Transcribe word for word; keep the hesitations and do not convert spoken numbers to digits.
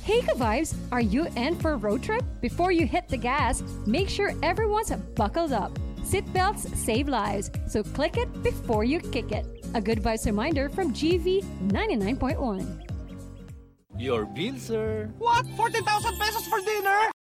Hey Ka-Vibes, are you in for a road trip? Before you hit the gas, make sure everyone's buckled up. Seatbelts save lives, so click it before you kick it. A good vibes reminder from G V ninety-nine point one. Your bill, sir. What? forty thousand pesos for dinner?